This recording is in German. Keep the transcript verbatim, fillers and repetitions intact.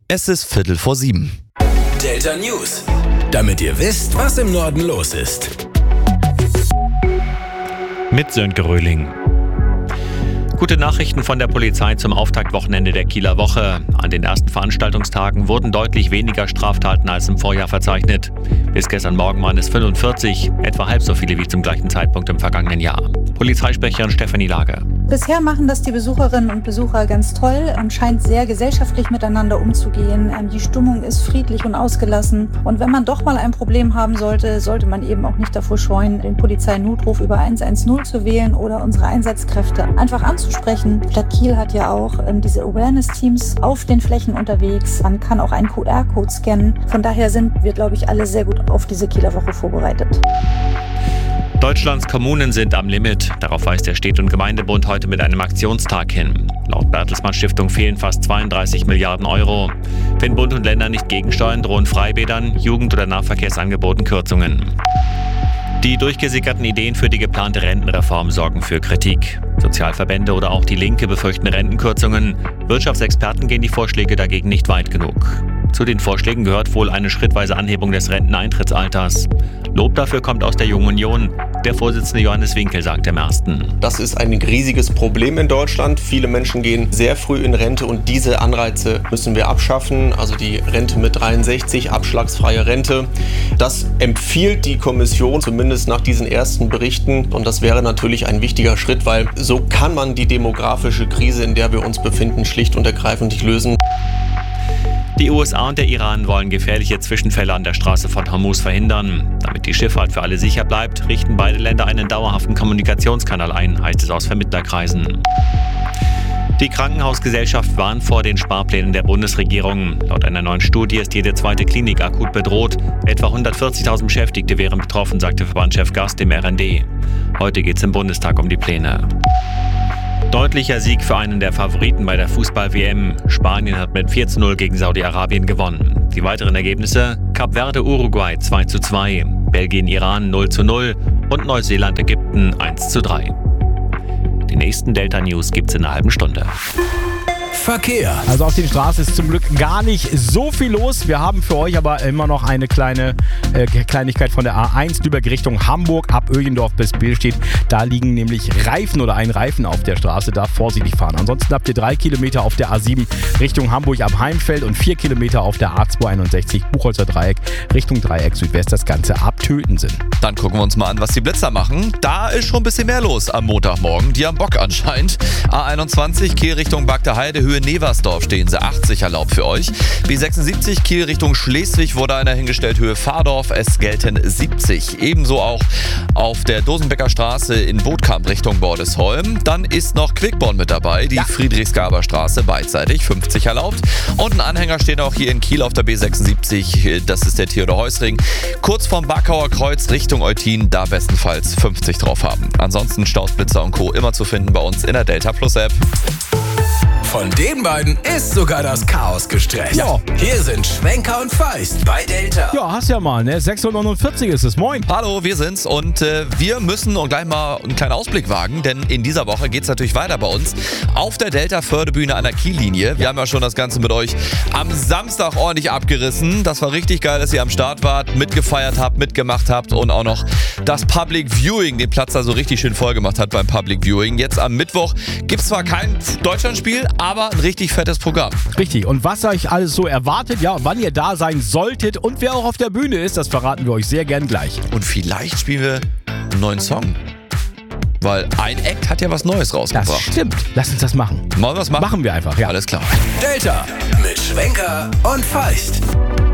Es ist Viertel vor sieben. Delta News, damit ihr wisst, was im Norden los ist. Mit Sönke Röhling. Gute Nachrichten von der Polizei zum Auftaktwochenende der Kieler Woche. An den ersten Veranstaltungstagen wurden deutlich weniger Straftaten als im Vorjahr verzeichnet. Bis gestern Morgen waren es fünfundvierzig, etwa halb so viele wie zum gleichen Zeitpunkt im vergangenen Jahr. Polizeisprecherin Stefanie Lage. Bisher machen das die Besucherinnen und Besucher ganz toll und scheint sehr gesellschaftlich miteinander umzugehen. Die Stimmung ist friedlich und ausgelassen. Und wenn man doch mal ein Problem haben sollte, sollte man eben auch nicht davor scheuen, den Polizeinotruf über eins eins null zu wählen oder unsere Einsatzkräfte einfach anzusprechen. Die Stadt Kiel hat ja auch ähm, diese Awareness-Teams auf den Flächen unterwegs. Man kann auch einen Q R-Code scannen. Von daher sind wir, glaube ich, alle sehr gut auf diese Kieler Woche vorbereitet. Deutschlands Kommunen sind am Limit. Darauf weist der Städte- und Gemeindebund heute mit einem Aktionstag hin. Laut Bertelsmann Stiftung fehlen fast zweiunddreißig Milliarden Euro. Wenn Bund und Länder nicht gegensteuern, drohen Freibädern, Jugend- oder Nahverkehrsangeboten Kürzungen. Die durchgesickerten Ideen für die geplante Rentenreform sorgen für Kritik. Sozialverbände oder auch die Linke befürchten Rentenkürzungen. Wirtschaftsexperten gehen die Vorschläge dagegen nicht weit genug. Zu den Vorschlägen gehört wohl eine schrittweise Anhebung des Renteneintrittsalters. Lob dafür kommt aus der Jungen Union. Der Vorsitzende Johannes Winkel sagt im Ersten: Das ist ein riesiges Problem in Deutschland. Viele Menschen gehen sehr früh in Rente und diese Anreize müssen wir abschaffen. Also die Rente mit dreiundsechzig, abschlagsfreie Rente. Das empfiehlt die Kommission, zumindest nach diesen ersten Berichten. Und das wäre natürlich ein wichtiger Schritt, weil so kann man die demografische Krise, in der wir uns befinden, schlicht und ergreifend nicht lösen. Die U S A und der Iran wollen gefährliche Zwischenfälle an der Straße von Hormuz verhindern. Damit die Schifffahrt für alle sicher bleibt, richten beide Länder einen dauerhaften Kommunikationskanal ein, heißt es aus Vermittlerkreisen. Die Krankenhausgesellschaft warnt vor den Sparplänen der Bundesregierung. Laut einer neuen Studie ist jede zweite Klinik akut bedroht. Etwa hundertvierzigtausend Beschäftigte wären betroffen, sagte Verbandschef Gast dem R N D. Heute geht es im Bundestag um die Pläne. Deutlicher Sieg für einen der Favoriten bei der Fußball-W M. Spanien hat mit vier zu null gegen Saudi-Arabien gewonnen. Die weiteren Ergebnisse: Kap Verde Uruguay zwei zu zwei, Belgien Iran null zu null und Neuseeland Ägypten eins zu drei. Die nächsten Delta News gibt's in einer halben Stunde. Verkehr. Also auf den Straßen ist zum Glück gar nicht so viel los. Wir haben für euch aber immer noch eine kleine äh, Kleinigkeit von der A eins Lübeck Richtung Hamburg ab Öjendorf bis Billstedt. Da liegen nämlich Reifen oder ein Reifen auf der Straße. Da vorsichtig fahren. Ansonsten habt ihr drei Kilometer auf der A sieben Richtung Hamburg ab Heimfeld und vier Kilometer auf der A zweihunderteinundsechzig Buchholzer Dreieck Richtung Dreieck Südwest. Das Ganze ab Tötensen. Dann gucken wir uns mal an, was die Blitzer machen. Da ist schon ein bisschen mehr los am Montagmorgen. Die haben Bock anscheinend. A einundzwanzig Kiel Richtung Bagda-Heide, Höhe Neversdorf stehen sie, achtzig erlaubt für euch. B sechsundsiebzig Kiel Richtung Schleswig wurde einer hingestellt, Höhe Fahrdorf, es gelten siebzig. Ebenso auch auf der Dosenbecker Straße in Bootkamp Richtung Bordesholm. Dann ist noch Quickborn mit dabei, die ja. Friedrichsgaber Straße beidseitig, fünfzig erlaubt. Und ein Anhänger steht auch hier in Kiel auf der B sechsundsiebzig, das ist der Theodor-Heuss-Ring. Kurz vorm Backauer Kreuz Richtung Eutin, da bestenfalls fünfzig drauf haben. Ansonsten Staus, Blitzer und Co. immer zu finden bei uns in der Delta Plus App. Von den beiden ist sogar das Chaos gestresst. Ja. Hier sind Schwenker und Feist bei Delta. Ja, hast ja mal, ne? sechs Uhr neunundvierzig ist es. Moin. Hallo, wir sind's und äh, wir müssen und gleich mal einen kleinen Ausblick wagen, denn in dieser Woche geht's natürlich weiter bei uns auf der Delta-Förderbühne an der Kiellinie. Wir haben ja schon das Ganze mit euch am Samstag ordentlich abgerissen. Das war richtig geil, dass ihr am Start wart, mitgefeiert habt, mitgemacht habt und auch noch das Public Viewing, den Platz da so richtig schön voll gemacht hat beim Public Viewing. Jetzt am Mittwoch gibt's zwar kein Deutschlandspiel, aber ein richtig fettes Programm. Richtig. Und was euch alles so erwartet, ja, wann ihr da sein solltet und wer auch auf der Bühne ist, das verraten wir euch sehr gern gleich. Und vielleicht spielen wir einen neuen Song. Weil ein Act hat ja was Neues rausgebracht. Das stimmt. Lass uns das machen. Wollen wir das machen? Machen wir einfach, ja. Alles klar. Delta mit Schwenker und Feist.